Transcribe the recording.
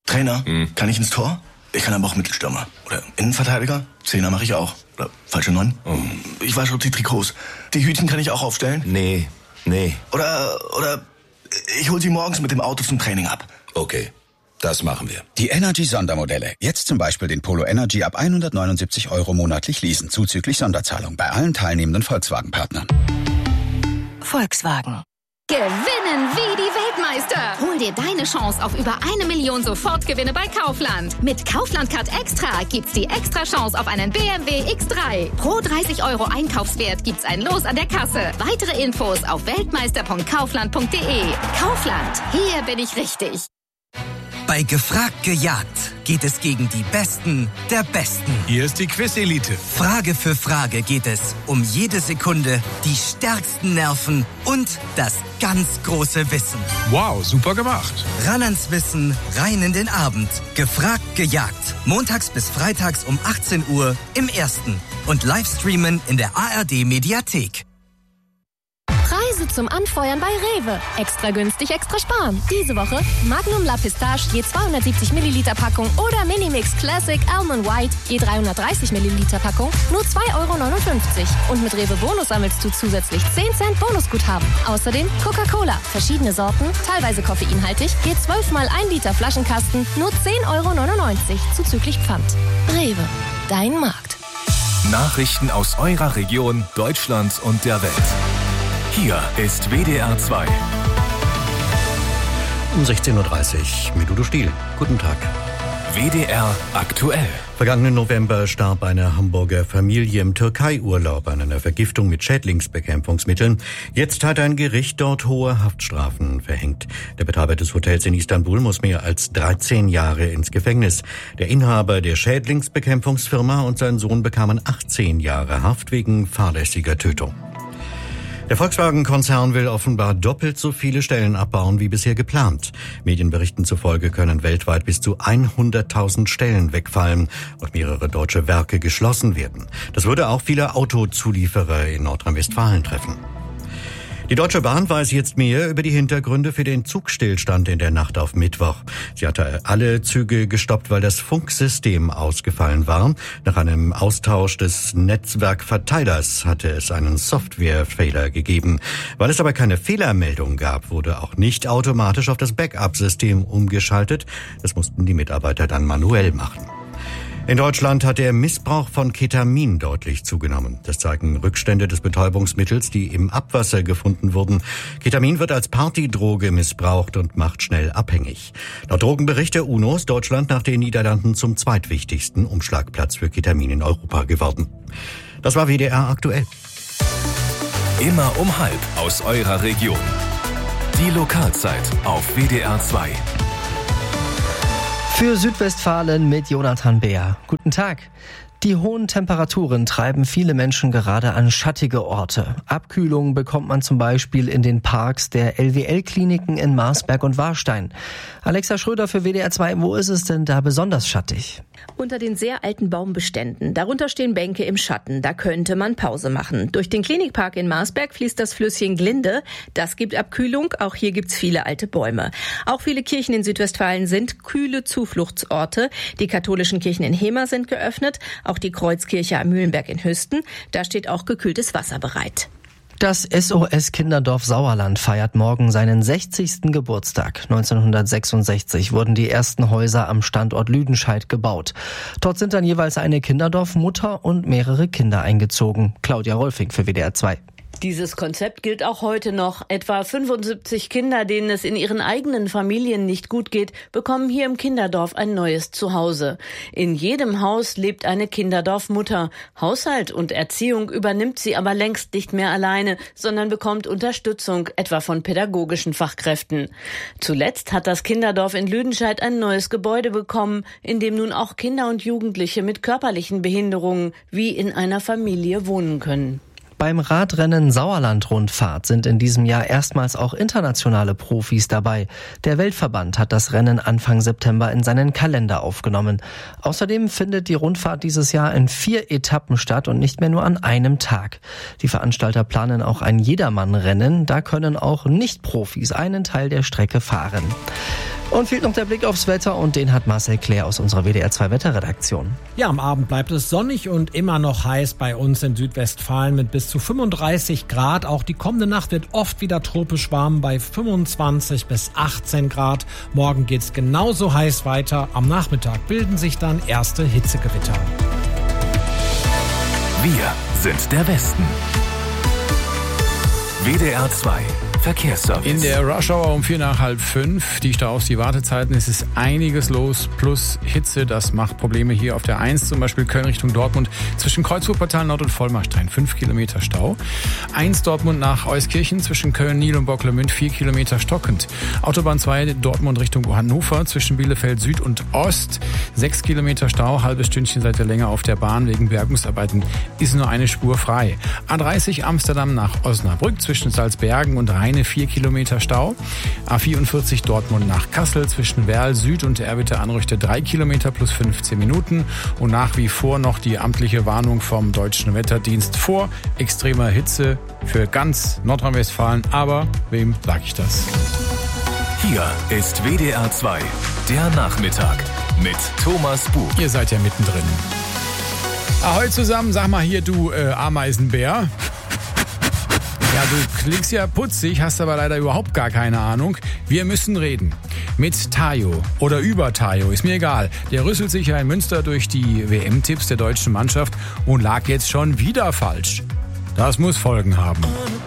Trainer, kann ich ins Tor? Ich kann aber auch Mittelstürmer. Oder Innenverteidiger? Zehner mache ich auch. Oder falsche 9? Ich wasche auch die Trikots. Die Hütchen kann ich auch aufstellen? Nee. Oder ich hol sie morgens mit dem Auto zum Training ab. Okay, das machen wir. Die Energy-Sondermodelle. Jetzt zum Beispiel den Polo Energy ab 179 € monatlich leasen, zuzüglich Sonderzahlung bei allen teilnehmenden Volkswagen-Partnern. Volkswagen. Gewinnen wie die Weltmeister. Hol dir deine Chance auf über 1 Million Sofortgewinne bei Kaufland. Mit Kaufland Card Extra gibt's die extra Chance auf einen BMW X3. Pro 30 € Einkaufswert gibt's ein Los an der Kasse. Weitere Infos auf weltmeister.kaufland.de. Kaufland, hier bin ich richtig. Bei Gefragt gejagt geht es gegen die Besten der Besten. Hier ist die Quiz-Elite. Frage für Frage geht es um jede Sekunde, die stärksten Nerven und das ganz große Wissen. Wow, super gemacht. Ran ans Wissen, rein in den Abend. Gefragt gejagt. Montags bis freitags um 18 Uhr im Ersten. Und Livestreamen in der ARD-Mediathek. Preise zum Anfeuern bei Rewe. Extra günstig, extra sparen. Diese Woche Magnum La Pistache je 270 Milliliter Packung oder Minimix Classic Almond White je 330 Milliliter Packung nur 2,59 €. Und mit Rewe Bonus sammelst du zusätzlich 10 Cent Bonusguthaben. Außerdem Coca-Cola, verschiedene Sorten, teilweise koffeinhaltig, je 12 mal 1 Liter Flaschenkasten nur 10,99 € zuzüglich Pfand. Rewe, dein Markt. Nachrichten aus eurer Region, Deutschland und der Welt. Hier ist WDR 2. Um 16:30 Uhr mit Udo Stiel. Guten Tag. WDR aktuell. Vergangenen November starb eine Hamburger Familie im Türkei-Urlaub an einer Vergiftung mit Schädlingsbekämpfungsmitteln. Jetzt hat ein Gericht dort hohe Haftstrafen verhängt. Der Betreiber des Hotels in Istanbul muss mehr als 13 Jahre ins Gefängnis. Der Inhaber der Schädlingsbekämpfungsfirma und sein Sohn bekamen 18 Jahre Haft wegen fahrlässiger Tötung. Der Volkswagen-Konzern will offenbar doppelt so viele Stellen abbauen wie bisher geplant. Medienberichten zufolge können weltweit bis zu 100.000 Stellen wegfallen und mehrere deutsche Werke geschlossen werden. Das würde auch viele Autozulieferer in Nordrhein-Westfalen treffen. Die Deutsche Bahn weiß jetzt mehr über die Hintergründe für den Zugstillstand in der Nacht auf Mittwoch. Sie hatte alle Züge gestoppt, weil das Funksystem ausgefallen war. Nach einem Austausch des Netzwerkverteilers hatte es einen Softwarefehler gegeben. Weil es aber keine Fehlermeldung gab, wurde auch nicht automatisch auf das Backup-System umgeschaltet. Das mussten die Mitarbeiter dann manuell machen. In Deutschland hat der Missbrauch von Ketamin deutlich zugenommen. Das zeigen Rückstände des Betäubungsmittels, die im Abwasser gefunden wurden. Ketamin wird als Partydroge missbraucht und macht schnell abhängig. Laut Drogenbericht der UNO ist Deutschland nach den Niederlanden zum zweitwichtigsten Umschlagplatz für Ketamin in Europa geworden. Das war WDR aktuell. Immer um 12:30 aus eurer Region. Die Lokalzeit auf WDR 2. Für Südwestfalen mit Jonathan Beer. Guten Tag. Die hohen Temperaturen treiben viele Menschen gerade an schattige Orte. Abkühlung bekommt man zum Beispiel in den Parks der LWL-Kliniken in Marsberg und Warstein. Alexa Schröder für WDR 2, wo ist es denn da besonders schattig? Unter den sehr alten Baumbeständen. Darunter stehen Bänke im Schatten. Da könnte man Pause machen. Durch den Klinikpark in Marsberg fließt das Flüsschen Glinde. Das gibt Abkühlung. Auch hier gibt's viele alte Bäume. Auch viele Kirchen in Südwestfalen sind kühle Zufluchtsorte. Die katholischen Kirchen in Hemer sind geöffnet. Auch die Kreuzkirche am Mühlenberg in Hüsten. Da steht auch gekühltes Wasser bereit. Das SOS-Kinderdorf Sauerland feiert morgen seinen 60. Geburtstag. 1966 wurden die ersten Häuser am Standort Lüdenscheid gebaut. Dort sind dann jeweils eine Kinderdorfmutter und mehrere Kinder eingezogen. Claudia Rolfing für WDR 2. Dieses Konzept gilt auch heute noch. Etwa 75 Kinder, denen es in ihren eigenen Familien nicht gut geht, bekommen hier im Kinderdorf ein neues Zuhause. In jedem Haus lebt eine Kinderdorfmutter. Haushalt und Erziehung übernimmt sie aber längst nicht mehr alleine, sondern bekommt Unterstützung, etwa von pädagogischen Fachkräften. Zuletzt hat das Kinderdorf in Lüdenscheid ein neues Gebäude bekommen, in dem nun auch Kinder und Jugendliche mit körperlichen Behinderungen wie in einer Familie wohnen können. Beim Radrennen Sauerland-Rundfahrt sind in diesem Jahr erstmals auch internationale Profis dabei. Der Weltverband hat das Rennen Anfang September in seinen Kalender aufgenommen. Außerdem findet die Rundfahrt dieses Jahr in 4 Etappen statt und nicht mehr nur an einem Tag. Die Veranstalter planen auch ein Jedermann-Rennen. Da können auch Nicht-Profis einen Teil der Strecke fahren. Und fehlt noch der Blick aufs Wetter und den hat Marcel Claire aus unserer WDR 2 Wetterredaktion. Ja, am Abend bleibt es sonnig und immer noch heiß bei uns in Südwestfalen mit bis zu 35 Grad. Auch die kommende Nacht wird oft wieder tropisch warm bei 25 bis 18 Grad. Morgen geht's genauso heiß weiter. Am Nachmittag bilden sich dann erste Hitzegewitter. Wir sind der Westen. WDR 2 Verkehrsservice. In der Rush-Hour um 4:45, die Staus, die Wartezeiten, es ist einiges los, plus Hitze, das macht Probleme hier auf der 1, zum Beispiel Köln Richtung Dortmund, zwischen Kreuzwurportal Nord und Vollmarstein, 5 Kilometer Stau. 1 Dortmund nach Euskirchen, zwischen Köln, Niel und Bocklemünd, 4 Kilometer stockend. Autobahn 2 Dortmund Richtung Hannover, zwischen Bielefeld Süd und Ost, 6 Kilometer Stau, halbes Stündchen seid ihr länger auf der Bahn, wegen Bergungsarbeiten ist nur eine Spur frei. A30 Amsterdam nach Osnabrück, zwischen Salzbergen und Rheine 4 Kilometer Stau. A44 Dortmund nach Kassel zwischen Werl Süd und Erwitte Anrüchte 3 Kilometer plus 15 Minuten. Und nach wie vor noch die amtliche Warnung vom Deutschen Wetterdienst vor extremer Hitze für ganz Nordrhein-Westfalen. Aber wem sage ich das? Hier ist WDR 2, der Nachmittag mit Thomas Buch. Ihr seid ja mittendrin. Ahoi zusammen, sag mal hier, du Ameisenbär. Ja, du klingst ja putzig, hast aber leider überhaupt gar keine Ahnung. Wir müssen reden. Mit Tayo oder über Tayo, ist mir egal. Der rüsselt sich ja in Münster durch die WM-Tipps der deutschen Mannschaft und lag jetzt schon wieder falsch. Das muss Folgen haben.